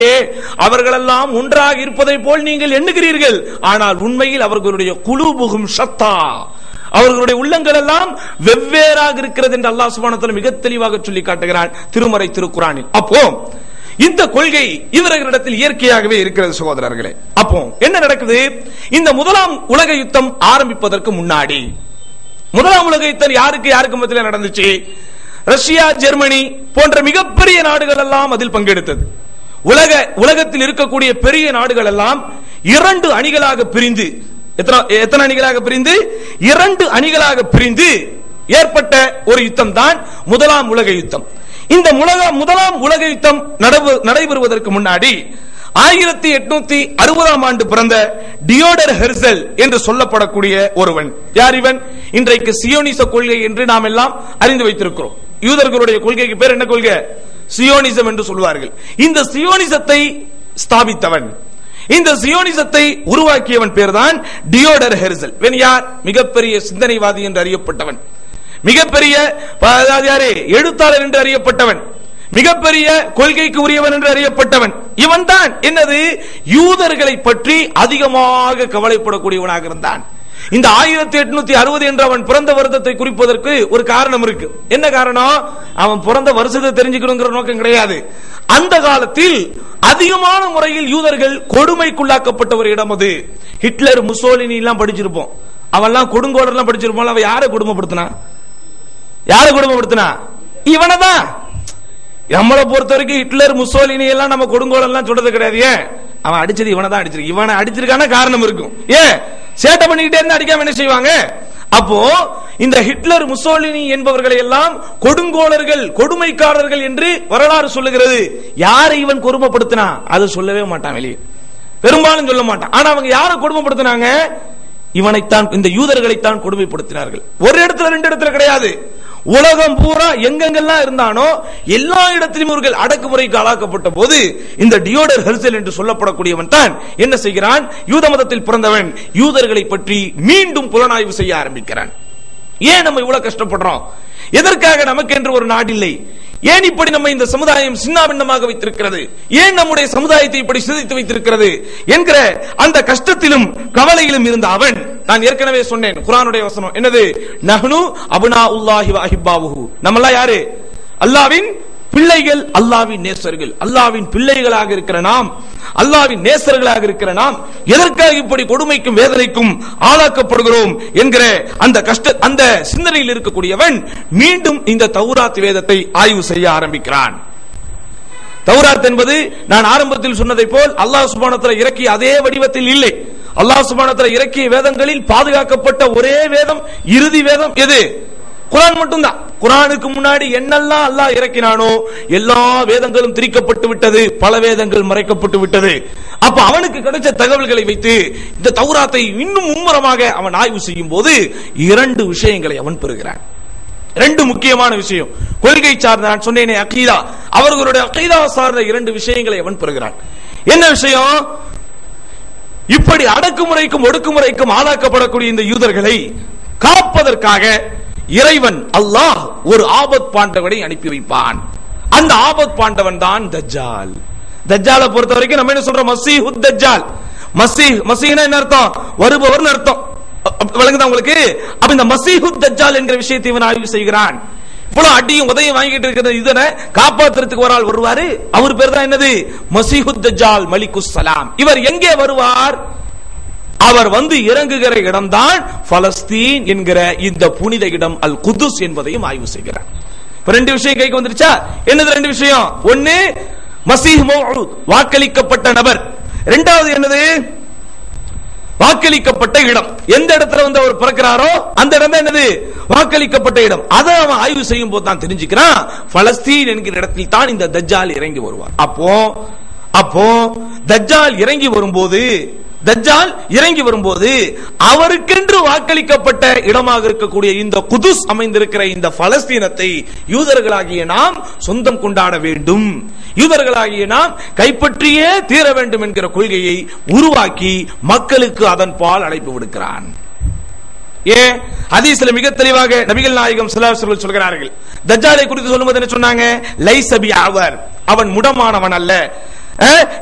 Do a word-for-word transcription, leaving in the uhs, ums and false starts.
அவர்களெல்லாம் ஒன்றாக இருப்பதை போல் நீங்கள் எண்ணுகிறீர்கள், ஆனால் உண்மையில் அவர்களுடைய குலூபுகும் ஷத்தா, அவர்களுடைய உள்ளங்கள் எல்லாம் வெவ்வேறாக இருக்கிறது என்று அல்லாஹ் சுப்ஹானஹு வ தஆலா மிக தெளிவாக சொல்லி காட்டுகிறான் திருமறை திருக்குர்ஆனில். அப்போ இந்த கொள்கை இவர்களிடத்தில் இயற்கையாகவே இருக்கிறது சகோதரர்களே. அப்போ என்ன நடக்குது? இந்த முதலாம் உலக யுத்தம் ஆரம்பிப்பதற்கு முன்னாடி, முதலாம் உலக யுத்தம் யாருக்கு யாருக்கு மத்தியில் நடந்துச்சு? ரஷ்யா, ஜெர்மனி போன்ற மிகப்பெரிய நாடுகள் எல்லாம் அதில் பங்கெடுத்தது. உலக உலகத்தில் இருக்கக்கூடிய பெரிய நாடுகள் எல்லாம் இரண்டு அணிகளாக பிரிந்து, எத்தனை அணிகளாக பிரிந்து? இரண்டு அணிகளாக பிரிந்து ஏற்பட்ட ஒரு யுத்தம் தான் முதலாம் உலக யுத்தம். இந்த முதலாம் உலக யுத்தம் நடைபெறுவதற்கு முன்னாடி ஆயிரத்தி எட்நூத்தி அறுபதாம் ஆண்டு பிறந்த டியோடர் ஹெர்சல் என்று சொல்லப்படக்கூடிய ஒருவன். யார் இவன்? இன்றைக்கு சியோனிச கொள்கை என்று நாம் எல்லாம் அறிந்து வைத்திருக்கிறோம். யூதர்களுடைய கொள்கைக்கு பேர் என்ன கொள்கை? சியோனிசம் என்று சொல்வார்கள். இந்த சியோனிசத்தை ஸ்தாபித்தவன், இந்த சியோனிசத்தை உருவாக்கியவன் பேர் தான் டியோடர் ஹெர்சல். யார்? மிகப்பெரிய சிந்தனைவாதி என்று அறியப்பட்டவன், மிகப்பெரிய எழுத்தாளர் என்று அறியப்பட்டவன், மிகப்பெரிய கொள்கைக்கு உரியவன் என்று அறியப்பட்டவன். இவன் தான் என்னது? யூதர்களை பற்றி அதிகமாக கவலைப்படக்கூடியவனாக இருந்தான். இந்த ஆயிரத்தி எட்நூத்தி அறுபது என்ற அவன் பிறந்த வருடத்தை குறிப்பதற்கு ஒரு காரணம் இருக்கு. என்ன காரணம்? அவன் பிறந்த வருஷத்தை தெரிஞ்சுக்கணுங்கிற நோக்கம் கிடையாது. அந்த காலத்தில் அதிகமான முறையில் யூதர்கள் கொடுமைக்குள்ளாக்கப்பட்ட ஒரு இடம் அது. ஹிட்லர், முசோலினி எல்லாம் படிச்சிருப்போம், அவெல்லாம் கொடுங்கோலர் எல்லாம் படிச்சிருப்போம். அவன் யாரை கொடுமைப்படுத்தினா? யாரை கொடுமைப்படுத்தினா? இவனதான். நம்மளை பொறுத்த வரைக்கும் ஹிட்லர், முசோலினி எல்லாம் நம்ம கொடுங்கோலர் எல்லாம் சொல்றது கிடையாது. ஏன்? அவன் அடிச்சது இவனை தான் அடிச்சிருக்கு. இவனை அடிச்சிருக்கான காரணம் இருக்கும். ஏன்? சேட்டை பண்ணிக்கிட்டே இருந்தா அடிக்காம என்ன செய்வாங்க? அப்போ இந்த ஹிட்லர், முசோலினி என்பவர்களை எல்லாம் கொடுங்கோலர்கள், கொடுமைக்காரர்கள் என்று வரலாறு சொல்லுகிறது. யாரை இவன் கொடுமைப்படுத்தினா அது சொல்லவே மாட்டான், வெளியே பெரும்பாலும் சொல்ல மாட்டான். ஆனா அவங்க யாரை கொடுமைப்படுத்தினாங்க? இவனைத்தான், இந்த யூதர்களைத்தான் கொடுமைப்படுத்தினார்கள். ஒரு இடத்துல ரெண்டு இடத்துல கிடையாது, உலகம் பூரா எங்கெங்கெல்லாம் இருந்தானோ எல்லா இடத்திலும் இவர்கள் அடக்குமுறைக்கு ஆளாக்கப்பட்ட போது இந்த டியோடர் ஹெர்சல் என்று சொல்லப்படக்கூடியவன் தான் என்ன செய்கிறான்? யூத மதத்தில் பிறந்தவன் யூதர்களை பற்றி மீண்டும் புலனாய்வு செய்ய ஆரம்பிக்கிறான். ஏன் நம்ம இவ்வளவு கஷ்டப்படுறோம்? எதற்காக நமக்கு என்று ஒரு நாடு இல்லை? ஏன் இப்படி நம்ம இந்த சமுதாயம் சின்னாபின்னமாக வைத்திருக்கிறது? ஏன் நம்முடைய சமுதாயத்தை இப்படி சிதைத்து வைத்திருக்கிறது என்கிற அந்த கஷ்டத்திலும் கவலையிலும் இருந்த அவன், நான் ஏற்கனவே சொன்னேன் குர்ஆனுடைய வசனம் என்னது? நஹ்னு அப்னாஉல்லாஹி வ அஹிப்பாவுஹு, நம்மெல்லாம் யாரு? அல்லாஹ்வின் பிள்ளைகள், அல்லாஹ்வின் நேசர்கள். அல்லாஹ்வின் பிள்ளைகளாக இருக்கிற நாம், அல்லாஹ்வின் நேசர்களாக இருக்கிற நாம் எதற்காக இப்படி கொடுமைக்கும் வேதனைக்கும் ஆளாக்கப்படுகிறோம் என்கிற அந்த கஷ்ட அந்த சிந்தனையில் இருக்கக்கூடியவன் மீண்டும் இந்த தௌராத் வேதத்தை ஆய்வு செய்ய ஆரம்பிக்கிறான். தௌராத் என்பது நான் ஆரம்பத்தில் சொன்னதை போல் அல்லாஹ் சுப்ஹானஹு வ தஆலா இறக்கிய அதே வடிவத்தில் இல்லை. அல்லாஹ் சுப்ஹானஹு வ தஆலா இறக்கிய வேதங்களில் பாதுகாக்கப்பட்ட ஒரே வேதம், இறுதி வேதம் எது? குர்ஆன் மட்டும்தான். குர்ஆனுக்கு முன்னாடி என்னெல்லாம் அல்லாஹ் இறக்கினானோ எல்லா வேதங்களும் திரிக்கப்பட்டு விட்டது, பல வேதங்கள் மறைக்கப்பட்டு விட்டது. அப்ப அவனுக்கு கிடைச்ச தகவல்களை வைத்து இந்த தௌராத்தை இன்னும் மும்முரமாக அவன் ஆய்வு செய்யும் போது இரண்டு விஷயங்களை அவன் பெறுகிறான். ரெண்டு முக்கியமான விஷயம், கொள்கை சார்ந்த, நான் சொன்னேனே அகீதா, அவர்களுடைய அகீதா சார்ந்த இரண்டு விஷயங்களை அவன் பெறுகிறான். என்ன விஷயம்? இப்படி அடக்குமுறைக்கும் ஒடுக்குமுறைக்கும் ஆளாக்கப்படக்கூடிய இந்த யூதர்களை காப்பதற்காக இறைவன் அல்லாஹ் ஒரு ஆபத் பாண்டவனை அனுப்பி வைப்பான். அந்த ஆபத் பாண்டவன் தான் தஜ்ஜால். தஜ்ஜாலை பொறுத்த வரைக்கும் நம்ம என்ன சொல்றோம்? மசீஹுத் தஜ்ஜால். மசீஹ், மசீஹ்னா என்ன அர்த்தம்? வருபவர் அர்த்தம். விளங்குதா உங்களுக்கு? அப்ப இந்த மசீஹுத் தஜ்ஜால் என்கிற விஷயத்தை இவன் ஆய்வு செய்கிறான். இவ்வளவு அடியும் உதயம் வாங்கிட்டு இருக்கிற இதனை காப்பாற்றுறதுக்கு ஒரு ஆள் வருவாரு. அவர் பேர் தான் என்னது? மசீஹுத் தஜ்ஜால் மலிகுஸ் சலாம். இவர் எங்கே வருவார்? அவர் வந்து இறங்குகிற இடம்தான் பலஸ்தீன் என்கிற இந்த புனித இடம் அல் குதுஸ் என்பதையும் ஆய்வு செய்கிறார். ரெண்டு விஷயம் கைக்கு வந்துருச்சா? என்னது ரெண்டு விஷயம்? ஒன்னு மசீஹ் மவ்ஊத், வாக்களிக்கப்பட்ட நபர். இரண்டாவது என்னது? வாக்களிக்கப்பட்ட இடம். எந்த இடத்துல வந்து அவர் பிறக்கிறாரோ அந்த இடம் தான் என்னது? வாக்களிக்கப்பட்ட இடம். அதை அவன் ஆய்வு செய்யும் போது தான் தெரிஞ்சுக்கிறான் பலஸ்தீன் என்கிற இடத்தில் தான் இந்த தஜ்ஜால் இறங்கி வருவார். அப்போ அப்போ தஜ்ஜால் இறங்கி வரும்போது தஜ்ஜால் இறங்கி வரும்போது அவருக்கென்று வாக்களிக்கப்பட்ட இடமாக இருக்கக்கூடிய இந்த குதுஸ் அமைந்திருக்கிற இந்த பலஸ்தீனத்தை யூதர்களாகிய நாம் சொந்தம் கொண்டாட வேண்டும், யூதர்களாகிய நாம் கைப்பற்றியே தீர வேண்டும் என்கிற கொள்கையை உருவாக்கி மக்களுக்கு அதன் பால் அழைப்பு விடுக்கிறான். ஏன்? ஹதீஸ்ல மிக தெளிவாக நபிகள் நாயகம் ஸல்லல்லாஹு அலைஹி வஸல்லம் சொல்கிறார்கள். தஜ்ஜாலை குறித்து சொல்லும்போது என்ன சொன்னாங்க? லைஸ பிஅவர், அவன் முடமானவன் அல்ல.